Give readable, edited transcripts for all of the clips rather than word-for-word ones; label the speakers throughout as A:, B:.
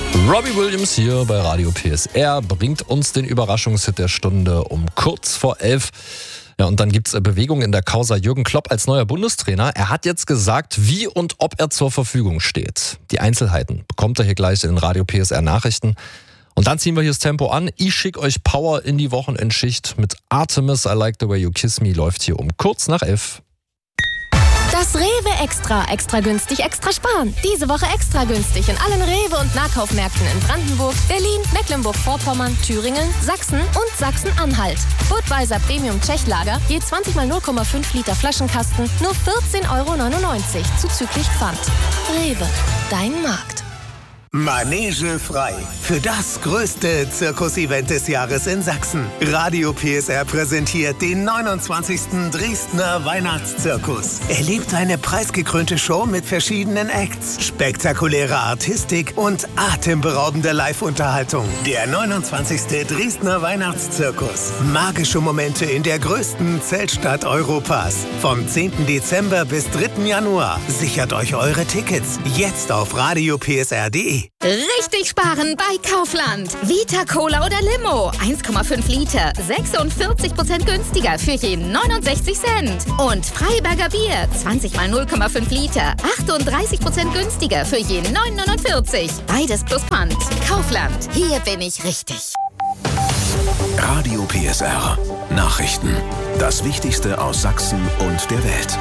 A: Robbie Williams hier bei Radio PSR bringt uns den Überraschungshit der Stunde um kurz vor 11. Ja, und dann gibt's Bewegung in der Causa Jürgen Klopp als neuer Bundestrainer. Er hat jetzt gesagt, wie und ob er zur Verfügung steht. Die Einzelheiten bekommt ihr hier gleich in den Radio PSR Nachrichten. Und dann ziehen wir hier das Tempo an. Ich schicke euch Power in die Wochenendschicht mit Artemis, I Like the Way You Kiss Me, läuft hier um kurz nach 11.
B: Das Rewe Extra. Extra günstig, extra sparen. Diese Woche extra günstig in allen Rewe- und Nahkaufmärkten in Brandenburg, Berlin, Mecklenburg-Vorpommern, Thüringen, Sachsen und Sachsen-Anhalt. Budweiser Premium Tschechlager, je 20 mal 0,5 Liter Flaschenkasten, nur 14,99 € zuzüglich Pfand. Rewe, dein Markt.
C: Manege frei. Für das größte Zirkusevent des Jahres in Sachsen. Radio PSR präsentiert den 29. Dresdner Weihnachtszirkus. Erlebt eine preisgekrönte Show mit verschiedenen Acts, spektakuläre Artistik und atemberaubende Live-Unterhaltung. Der 29. Dresdner Weihnachtszirkus. Magische Momente in der größten Zeltstadt Europas. Vom 10. Dezember bis 3. Januar. Sichert euch eure Tickets jetzt auf radiopsr.de.
D: Richtig sparen bei Kaufland. Vita Cola oder Limo. 1,5 Liter. 46% günstiger für je 69 Cent. Und Freiberger Bier. 20 mal 0,5 Liter. 38% günstiger für je 9,49. Beides plus Pfand. Kaufland. Hier bin ich richtig.
E: Radio PSR. Nachrichten. Das Wichtigste aus Sachsen und der Welt.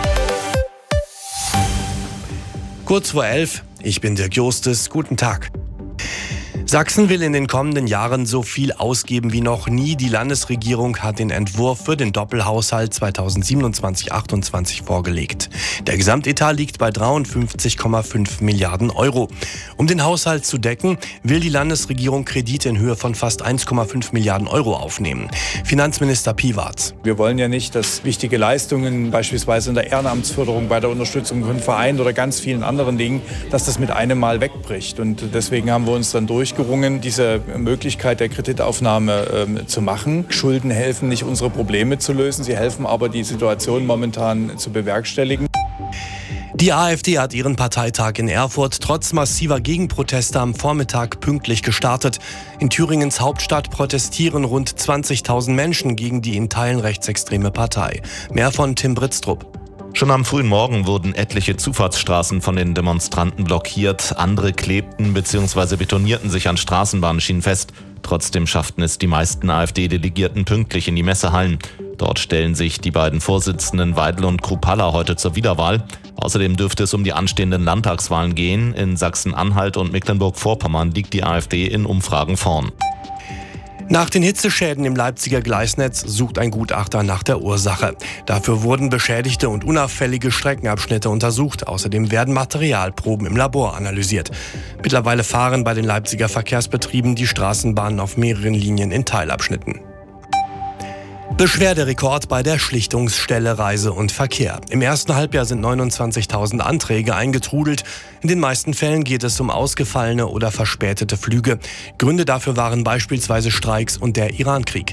F: Kurz vor 11. Ich bin Dirk Justus. Guten Tag. Sachsen will in den kommenden Jahren so viel ausgeben wie noch nie. Die Landesregierung hat den Entwurf für den Doppelhaushalt 2027-28 vorgelegt. Der Gesamtetat liegt bei 53,5 Milliarden Euro. Um den Haushalt zu decken, will die Landesregierung Kredite in Höhe von fast 1,5 Milliarden Euro aufnehmen. Finanzminister Piwarz.
G: Wir wollen ja nicht, dass wichtige Leistungen, beispielsweise in der Ehrenamtsförderung, bei der Unterstützung von Vereinen oder ganz vielen anderen Dingen, dass das mit einem Mal wegbricht. Und deswegen haben wir uns dann durchgerungen, diese Möglichkeit der Kreditaufnahme zu machen. Schulden helfen nicht, unsere Probleme zu lösen. Sie helfen aber, die Situation momentan zu bewerkstelligen.
F: Die AfD hat ihren Parteitag in Erfurt trotz massiver Gegenproteste am Vormittag pünktlich gestartet. In Thüringens Hauptstadt protestieren rund 20.000 Menschen gegen die in Teilen rechtsextreme Partei. Mehr von Tim Britztrup.
H: Schon am frühen Morgen wurden etliche Zufahrtsstraßen von den Demonstranten blockiert. Andere klebten bzw. betonierten sich an Straßenbahnschienen fest. Trotzdem schafften es die meisten AfD-Delegierten pünktlich in die Messehallen. Dort stellen sich die beiden Vorsitzenden Weidel und Kruppalla heute zur Wiederwahl. Außerdem dürfte es um die anstehenden Landtagswahlen gehen. In Sachsen-Anhalt und Mecklenburg-Vorpommern liegt die AfD in Umfragen vorn.
F: Nach den Hitzeschäden im Leipziger Gleisnetz sucht ein Gutachter nach der Ursache. Dafür wurden beschädigte und unauffällige Streckenabschnitte untersucht. Außerdem werden Materialproben im Labor analysiert. Mittlerweile fahren bei den Leipziger Verkehrsbetrieben die Straßenbahnen auf mehreren Linien in Teilabschnitten. Beschwerderekord bei der Schlichtungsstelle Reise und Verkehr. Im ersten Halbjahr sind 29.000 Anträge eingetrudelt. In den meisten Fällen geht es um ausgefallene oder verspätete Flüge. Gründe dafür waren beispielsweise Streiks und der Irankrieg.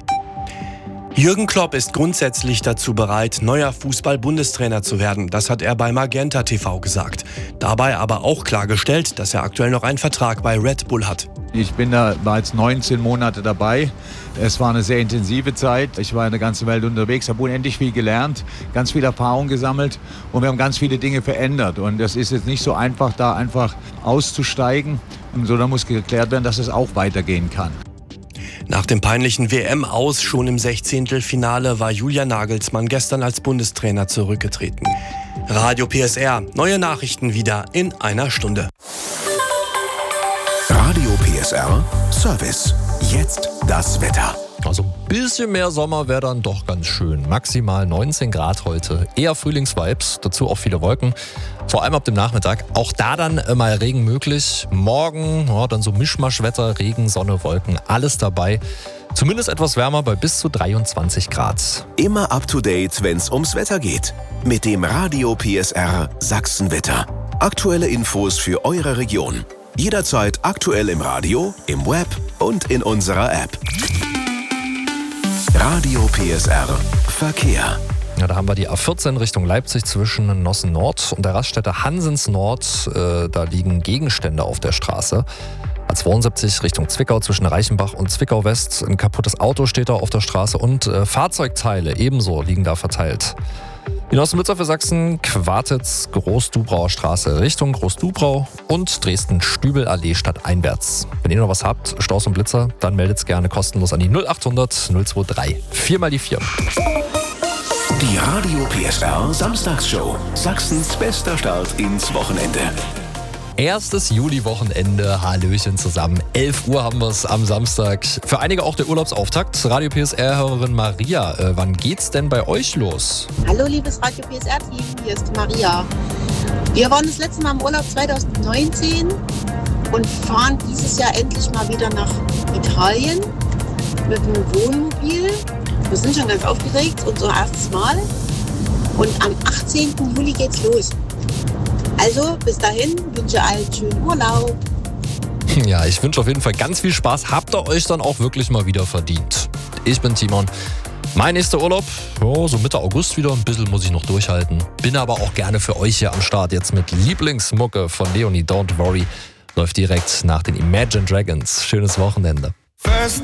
F: Jürgen Klopp ist grundsätzlich dazu bereit, neuer Fußball-Bundestrainer zu werden. Das hat er bei Magenta TV gesagt. Dabei aber auch klargestellt, dass er aktuell noch einen Vertrag bei Red Bull hat.
I: Ich bin da bereits 19 Monate dabei. Es war eine sehr intensive Zeit. Ich war in der ganzen Welt unterwegs, habe unendlich viel gelernt, ganz viel Erfahrung gesammelt und wir haben ganz viele Dinge verändert. Und das ist jetzt nicht so einfach, da einfach auszusteigen. Und so, da muss geklärt werden, dass es auch weitergehen kann.
F: Nach dem peinlichen WM-Aus schon im 16. war Julian Nagelsmann gestern als Bundestrainer zurückgetreten. Radio PSR, neue Nachrichten wieder in einer Stunde.
E: Radio PSR Service. Jetzt das Wetter.
A: Also ein bisschen mehr Sommer wäre dann doch ganz schön. Maximal 19 Grad heute. Eher Frühlingsvibes, dazu auch viele Wolken. Vor allem ab dem Nachmittag. Auch da dann mal Regen möglich. Morgen dann so Mischmaschwetter, Regen, Sonne, Wolken. Alles dabei. Zumindest etwas wärmer bei bis zu 23 Grad.
E: Immer up to date, wenn's ums Wetter geht. Mit dem Radio PSR Sachsenwetter. Aktuelle Infos für eure Region. Jederzeit aktuell im Radio, im Web und in unserer App. Radio PSR Verkehr.
A: Ja, da haben wir die A14 Richtung Leipzig zwischen Nossen Nord und der Raststätte Hansens Nord. Da liegen Gegenstände auf der Straße. A72 Richtung Zwickau zwischen Reichenbach und Zwickau West. Ein kaputtes Auto steht da auf der Straße und Fahrzeugteile ebenso liegen da verteilt. Die neuesten Blitzer für Sachsen: Quartitz, Großdubrauer Straße Richtung Großdubrau und Dresden-Stübelallee stadteinwärts. Wenn ihr noch was habt, Staus und Blitzer, dann meldet's gerne kostenlos an die 0800 023 4 mal die 4.
E: Die Radio PSR Samstagsshow. Sachsens bester Start ins Wochenende.
A: Erstes Juli-Wochenende, Hallöchen zusammen. 11 Uhr haben wir es am Samstag. Für einige auch der Urlaubsauftakt. Radio PSR-Hörerin Maria, wann geht's denn bei euch los?
J: Hallo liebes Radio PSR-Team, hier ist Maria. Wir waren das letzte Mal im Urlaub 2019 und fahren dieses Jahr endlich mal wieder nach Italien mit einem Wohnmobil. Wir sind schon ganz aufgeregt, unser erstes Mal. Und am 18. Juli geht's los. Also, bis dahin, wünsche allen schönen Urlaub.
A: Ja, ich wünsche auf jeden Fall ganz viel Spaß. Habt ihr euch dann auch wirklich mal wieder verdient. Ich bin Timon. Mein nächster Urlaub, so Mitte August wieder. Ein bisschen muss ich noch durchhalten. Bin aber auch gerne für euch hier am Start. Jetzt mit Lieblingsmucke von Leonie, Don't Worry. Läuft direkt nach den Imagine Dragons. Schönes Wochenende.
C: First